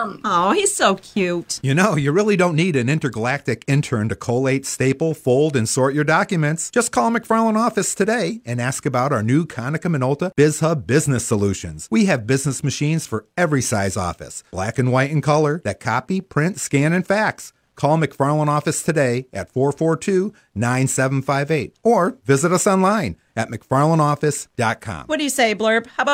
Oh, he's so cute. You know, you really don't need an intergalactic intern to collate, staple, fold, and sort your documents. Just call McFarland Office today and ask about our new Konica Minolta BizHub Business Solutions. We have business machines for every size office, black and white and color, that copy, print, scan, and fax. Call McFarland Office today at 442-9758 or visit us online at mcfarlandoffice.com. What do you say, Blurb? How about